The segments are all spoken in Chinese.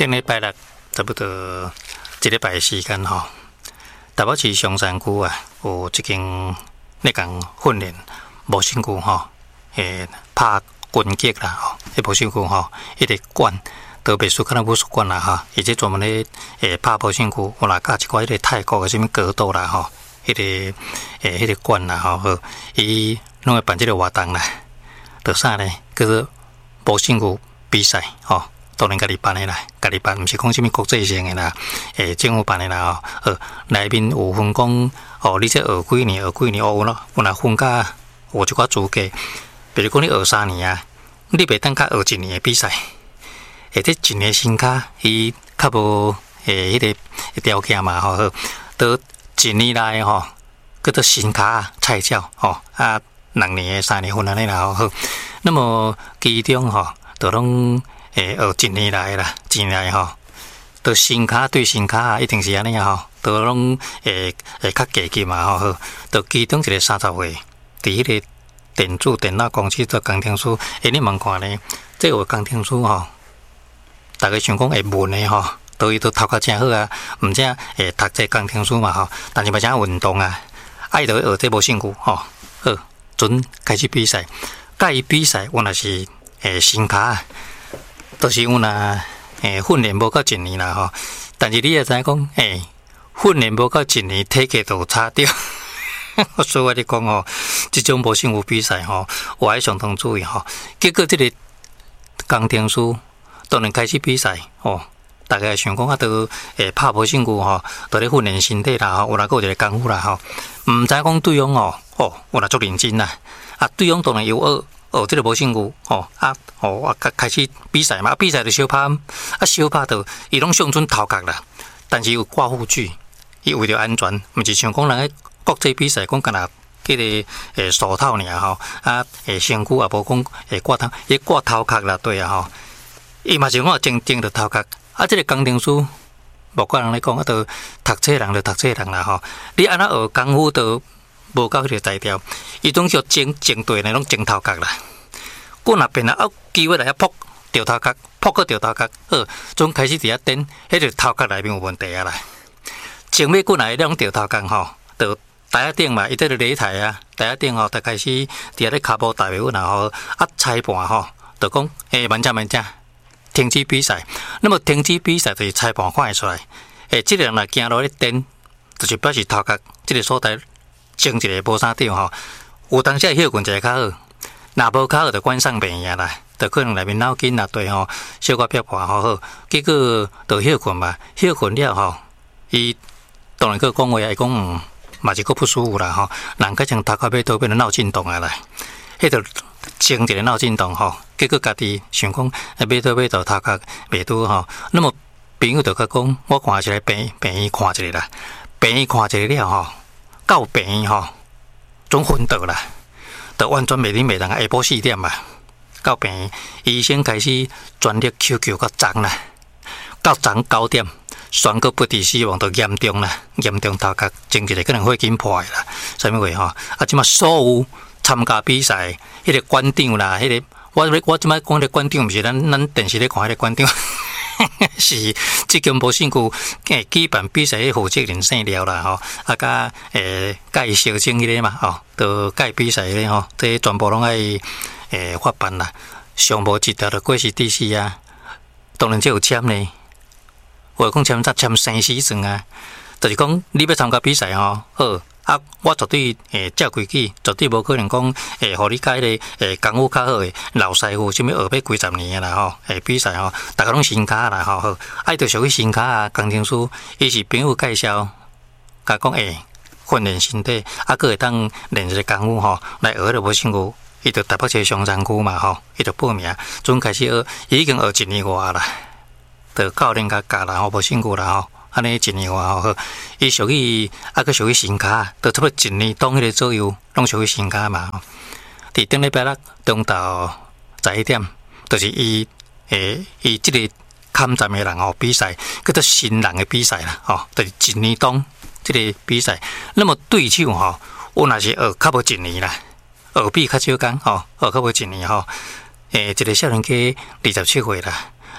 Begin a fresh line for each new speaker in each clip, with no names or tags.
顶礼拜六差不多一礼拜的时间吼，台北市松山区啊，有一间咧共训练无身躯吼，拍拳击啦吼，无身躯吼，迄个馆都别说可能武术馆啦吼，而且专门咧拍无身躯，有啦加一寡迄个泰国嘅什物格斗啦吼，迄个馆啦吼，伊拢会办即个活动啦，就啥呢？叫做无身躯比赛吼。当然，家己办的啦，家己办，毋是讲什么国际性的啦，政府办的啦吼。内面有分讲，你这学几年，有若分甲有一寡资格，比如讲你学3年啊，你袂当较学1年的比赛，这1年身卡伊较无迄个条件嘛吼，到1年内吼，叫做身卡菜鸟吼啊，2年的、3年份安尼啦吼。那么其中吼，就拢。学1年来啦，1年来吼，都身卡对身卡啊，一定是安尼啊吼，都拢较加级嘛吼，都其中一个30岁，伫迄个电脑公司做工程师，你问看呢？这有工程师吼，大家想讲会文的吼，都伊都头壳真好啊，毋正读这工程师嘛吼，但是嘛正运动啊，爱就学这无兴趣吼，好，准开始比赛，甲伊比赛，我若是身卡。就是有若训练无到1年啦吼，但是你也知影讲训练无到1年，体格就有差掉。所以我咧讲吼，即种无胜负比赛吼，我还相当注意吼。结果即个工程师当然开始比赛吼，大家想讲都拍无胜负吼，都咧训练身体啦吼，有若有一个功夫啦吼，毋知讲对方有若足认真啦，对方当然有学。这个无兴趣开始比赛嘛，比赛就小拍，小拍就伊拢上准头壳啦，但是有挂护具，伊为了安全，毋是像讲人个国际比赛讲干那迄个手套尔吼，身躯也无讲挂头，伊挂头壳啦对啊吼，伊嘛是讲正着头壳，这个工程师，无怪人咧讲都读册人就读册人啦吼，你安那学功夫都。无到迄个材料，伊总叫整对呢，拢整头壳啦。过那边啊，机会来遐扑掉头壳，扑个掉头壳，总开始伫遐等，迄个头壳内面有问题啊啦。前尾过来拢掉头壳吼，就台下顶嘛，伊在个擂台啊，台下顶吼，就开始伫遐咧骹步大尾稳然后裁判吼，就讲慢正停止比赛。那么停止比赛就是裁判看会出来，这个人若行落咧等，就是表示头壳这个所在。整一个无啥掉吼，有当时休困一下较好，若无较好就关上病院啦，就可能内面脑筋啊对吼，小可变化好，结果就休困嘛，休困了吼，伊当然佮讲话会讲嘛是佮不舒服啦吼，人家像头壳要倒变成脑震荡啊啦，迄就整一个脑震荡吼，结果家己想讲要倒头壳袂拄吼，那么朋友就佮讲，我看一个病院看一个啦，病院看一个了吼。到病院吼，总昏倒啦，就完全袂能下晡4点嘛。到病院，医生开始全力求到昨啦，到昨9点，宣告不治死亡，就严重啦，严重头壳整一个可能会紧破啦。啥物话吼？即马所有参加比赛，迄个馆长啦，迄个我即马讲个馆长，毋是咱电视咧看迄个馆长。是即间无兴趣举办比赛的负责人姓廖啦吼，甲伊小整迄个嘛吼，都甲伊比赛咧吼，这全部拢爱发办啦。上无一条就过是第4啊，当然这有签呢，或者讲签生死状啊，就是讲你要参加比赛吼，好。我绝对照规矩，绝对无可能讲互你甲迄个功夫较好诶老师傅，什物学要几10年啦吼，比赛吼，大家拢新卡啦吼，好，爱着属于新卡啊，工程师，伊是朋友介绍，甲讲训练身体，佫会当练一个功夫吼，来学迄个无兴趣，伊着台北市松山区嘛吼，伊着报名，准开始学，已经学1年外啦，着教练甲教啦吼，无兴趣啦吼。安尼1年外吼，伊属于佫属于新卡，都差不多1年当迄个左右，拢属于新卡嘛。伫顶礼拜六中昼11点，就是伊即个坎站的人吼比赛，叫做新人的比赛啦吼，就是1年当即个比赛。那么对手吼，我若是学较无1年啦，学比较少工吼，学较无1年吼，一个少年家27岁啦。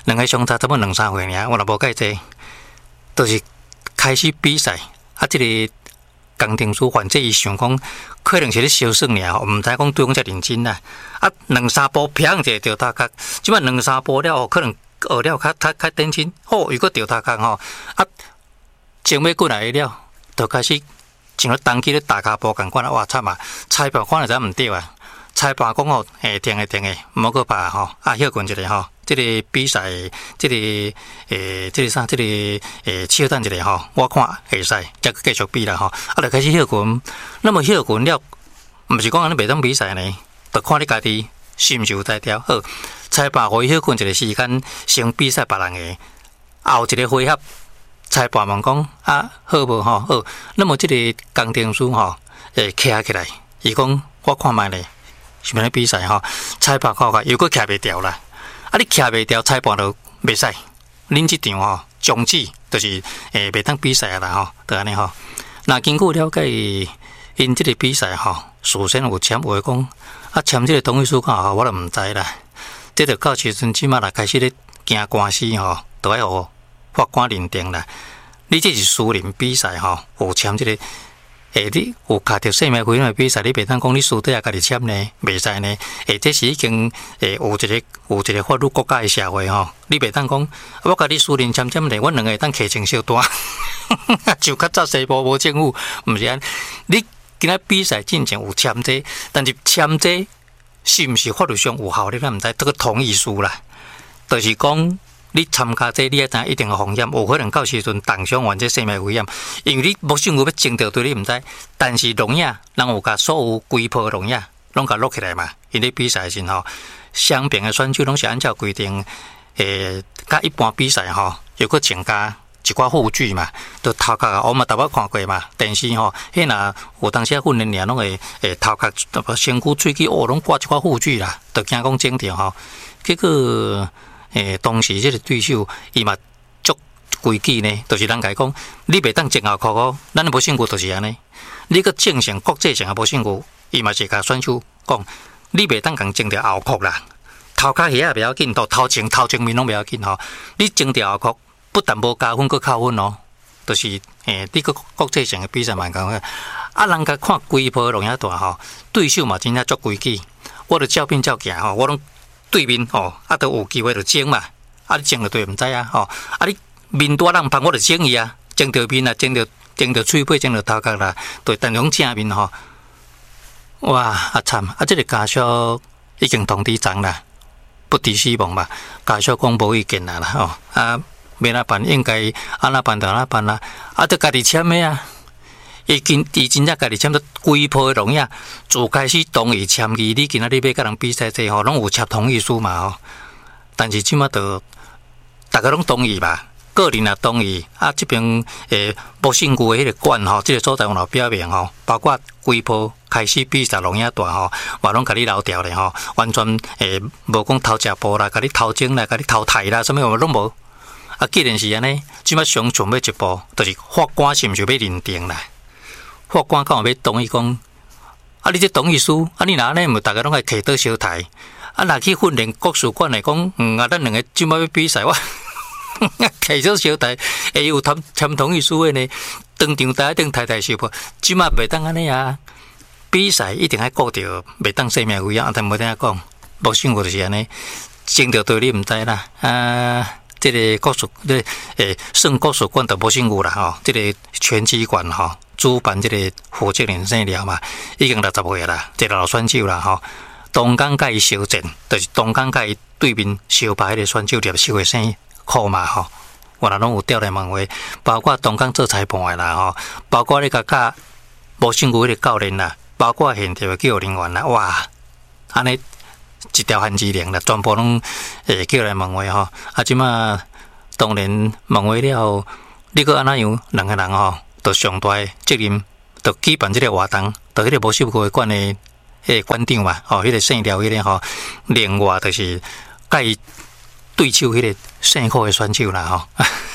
两个相差差不多2-3岁尔，我若无介济，就是开始比赛啊，这个工程师患者伊想讲，可能是咧小耍尔，毋知讲对方遮认真啦。啊，2-3步砰一个掉头壳，即摆2-3步了，可能学了较认真，好又搁掉头壳吼。啊，前尾过来了，就开始像咧当机咧大骹步共款啊！哇惨啊！裁判看了才毋对啊！裁判讲吼，停诶，毋好搁拍吼。啊，休困一下吼，即个比赛，即个啥，即个稍等一下吼，我看会使，再继续比啦吼。啊，就开始休困。那么休困了，毋是讲安尼袂当比赛呢，就看你家己是毋是有才调。好，裁判互伊休困一个时间，先比赛别人诶，后一个回合。裁判问讲啊，好无吼？好，那么即个工程师吼，徛起来，伊讲我看卖咧，是咩咧比赛吼？裁判看又搁徛袂调啦。啊，你徛袂调，裁判就袂使。恁即场吼终止，就是袂当比赛啦吼，就安尼吼。那经过了解，因即个比赛吼，事先有签话讲啊，签即个同意书讲吼，我都毋知啦。即着到时阵即马啦开始咧行官司吼，都要互法官认定啦。你这是私人比赛吼，有签这个，你有卡着生命危险的比赛，你袂当讲你私底下家己签呢，袂使呢。这是已经有一个法律国家的社会吼，你袂当讲我甲你私人签呢，阮两个会当起成小单，就较早西部无政府，毋是安。你今仔比赛进前有签这，但是签这是毋是法律上有效，你咱毋知，这个同意书啦，就是讲。你参加这，你也知一定的风险，有可能到时阵当伤患者生命危险，因为你无想过要争到对你毋知，但是龙影人有甲所有规波龙影拢甲录起来嘛，因咧比赛时吼，双边的选手拢是按照规定，甲一般比赛吼，又搁增加一寡护具嘛，都头壳我嘛逐摆看过嘛，电视吼，迄若有当时训练员拢会头壳身躯喙齿拢挂一寡护具啦，就惊讲整着吼，结果。当时这个对手伊嘛足规矩呢，就是人家讲，你袂当前后扣哦，咱无胜负就是安尼。你个正性国际性也无胜负，伊嘛是甲选手讲，你袂当共争着后扣啦，头壳遐也袂要紧，头前面拢袂要紧吼。你争着后扣，不但无加分，佫扣分哦。就是你个国际性的比赛蛮讲个，啊，人家看规波龙遐大吼，对手嘛真正足规矩，我著照拼照行吼，我拢。对面吼，啊，都有机会就争嘛，啊，你争了对毋知啊，吼，啊，你面多人碰我就争伊啊，争到面啊，争到喙尾，争到头壳啦，对，但用正面吼，哇，啊惨，啊，这个家属已经通知长啦，不敌死亡嘛，家属讲无意见啦，吼，啊，要哪办，应该安那办就安那办啦，啊，得家己签的啊。伊真正家己签得规波的龙影，自开始同意签字，你今仔日要甲人比赛这吼，拢有签同意书嘛吼。但是即马都大家拢同意嘛，个人也同意。啊，这边无胜负的迄个馆吼，这个所在有表明吼，包括规波开始比赛龙影大吼，我拢甲你留掉咧吼，完全无讲偷食步啦，甲你偷争啦，甲你偷抬啦，什么拢无。啊，既然是安尼，即马上准备一步，就是法官是毋是要认定啦？法官敢有要同意讲，啊，你这同意书，啊，你若安尼，毋大家拢爱摕倒小台，啊，若去训练国术馆来讲，啊，咱两个即摆要比赛，我摕倒小台，会有签同意书的呢，当场台顶抬手破，即摆袂当安尼啊！比赛一定爱顾着，袂当生命危险，但无听讲，无想过就是安尼，争着对你毋知啦，啊。这个国术，算国术馆就无胜负啦吼。这个拳击馆吼，主办这个负责人生了嘛，已经60岁啦，一个老选手啦吼。东港甲伊相战，就是东港甲伊对面相拍迄个选手叶秀的生苦嘛吼。我若拢有调来问话，包括东港做裁判的啦吼，包括你甲无胜负迄个教练啦，包括现场的救护人员啦，哇，安尼。一条限制令啦，全部拢叫来问话吼。啊，即马当然问话了后，你搁安怎样？两个人吼，就上大责任，就举办即个活动，就迄个无受过馆的馆长嘛，吼，迄个姓廖迄个吼，另外就是甲伊对手迄个姓苦的选手啦吼。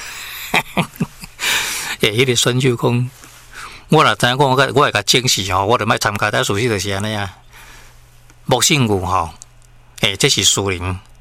迄个选手讲，我若知影讲，我会甲证实吼，我就莫参加，但事实就是安尼啊，无胜负吼。这是私人，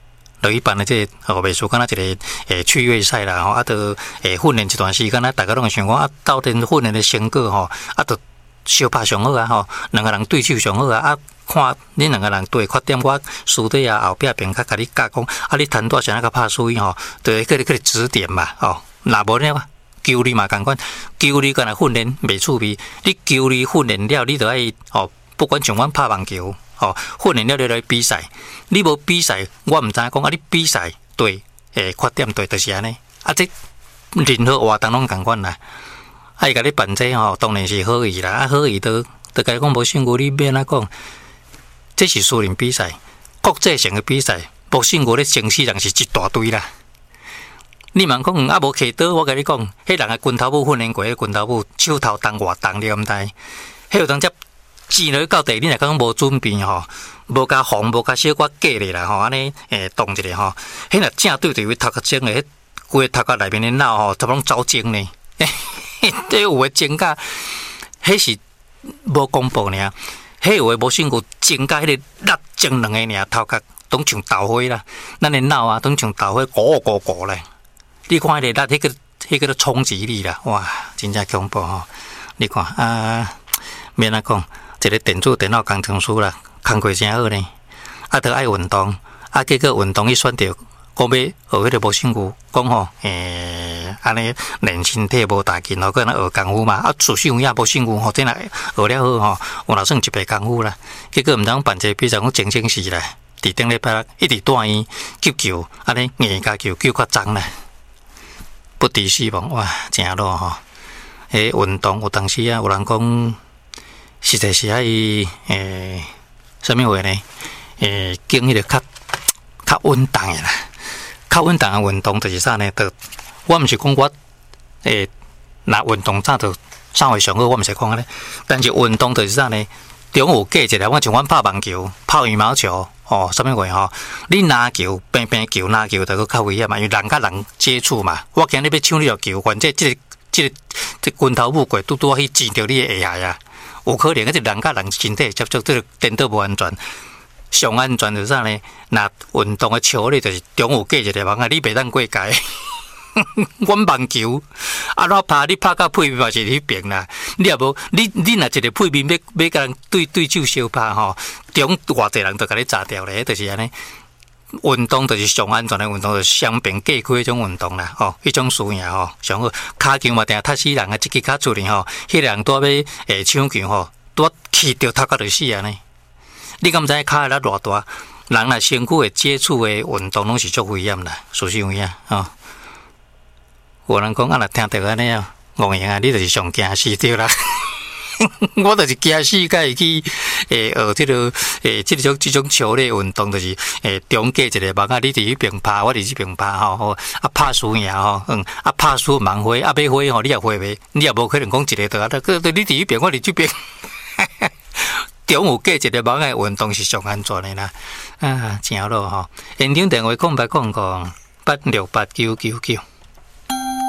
就一般的这袂输敢若一个趣味赛啦吼，啊，就训练一段时间啊，大家拢想讲啊，斗阵训练的成果吼，啊，就相拍上好啊吼，两个人对手上好啊，啊，看恁两个人对缺点，我输底啊后壁边较甲你教讲，啊，你谈多少那个拍输伊吼，就会去你指点嘛吼，若无呢？球类嘛，共款，球类干那训练袂趣味。你球类训练了，你就爱哦，不管像阮拍网球，哦，训练了你来比赛。你无比赛，我毋知影讲啊，你比赛对，缺点对，就是安尼。啊，这任何活动拢共款啦。啊，伊甲你办这吼，当然是好意啦。啊，好意都甲你讲无辛苦，你免安讲，这是私人比赛，国际性的比赛，无辛苦咧，城市人是一大堆啦。你问讲啊，无摕刀，我甲你讲，迄人个拳头母训练过，迄拳头母手头重活重，你毋知？迄有当只钱落去到地，你若讲无准备吼，无甲防，无甲小可隔咧啦吼，安尼动一下吼，迄若正对位头壳精诶，迄规个头壳内面诶脑吼，全部拢走精呢。这有诶精甲，迄是无公布尔，迄有诶无辛苦精甲迄个力精两个尔，头壳拢像豆花啦，咱诶脑啊，拢像豆花咕咧。你看迄个力，迄个冲击力啦，哇，真正恐怖吼！你看啊，免安讲，一个电子电脑工程师啦，工课真好呢。啊，得爱运动，啊，结果运动伊选择讲要学迄个无辛苦，讲吼，安尼练身体无大劲，吼，搁那学功夫嘛。啊，自信有影无辛苦吼，真若学了好吼，有若算一辈功夫啦。结果毋通办这比赛，讲整整是啦，伫顶礼拜一直带伊球，安尼硬加球较脏啦。不敌死亡，哇，真咯吼！运动有当时啊，有人讲，实在是爱什么话呢？经迄个较稳当的啦，较稳当的运动就是啥呢？就我毋是讲我若运动早就啥会上好，我毋是讲安尼。但是运动就是啥呢？中有计一下，我像阮拍网球、拍羽毛球。哦，什么话吼？你拿球、平球、拿球，就较危险嘛，因为人甲人接触嘛。我今日要抢你条球，反正这拳头母过，拄去击到你的下呀，有可能。这人甲人身体接触，这个颠倒无安全。上安全就是啥呢？那运动的球咧，就是中有计一个网啊，你袂当过界。阮网球，啊，我拍你拍到配面嘛是迄边啦。你也无，你若一个配面要甲人对手相拍吼，中偌济人就甲你炸掉咧，就是安尼。运动就是上安全的运动，就是双边隔开迄种运动啦，吼，迄种输赢吼上好。骹球嘛，定踢死人啊，一支骹出哩吼，迄个人多要抢球吼，多气着头壳就死安尼。你敢知骹力偌大？人若身躯的接触的运动拢是足危险啦，事实有影吼。有人讲啊，若听到安尼啊，王莹啊，你就是上惊死对啦。我就是惊死，甲会去学这种球类运动，就是中间一个网啊，你伫迄边拍，我伫这边拍吼，啊拍输赢吼，啊拍输盲花，啊要花吼，你也花袂，你也无可能讲一个得啊，你伫迄边，我伫这边。中有计一个网的运动是上安全的啦，啊，正咯吼。现场电话空白空空8689999。